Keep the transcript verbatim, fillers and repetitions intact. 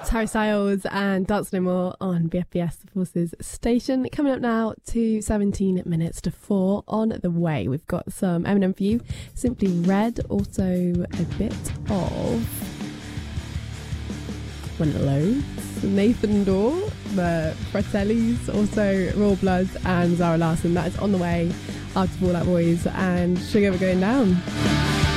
It's Harry Styles and Dance No More on B F B S, the Forces station. Coming up now to seventeen minutes to four. On the way, we've got some Eminem for you. Simply Red, also a bit of When It Loads, Nathan Dorr, the Fratellis, also Raw Bloods and Zara Larsson. That is on the way after Fall Out Boys and Sugar We're Going Down.